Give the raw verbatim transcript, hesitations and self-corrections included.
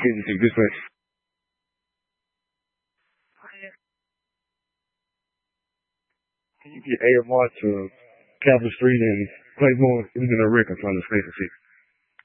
Agency dispatch. Can you get A M R to Capitol Street and Claymore? It was in a wreck in front of Station Six.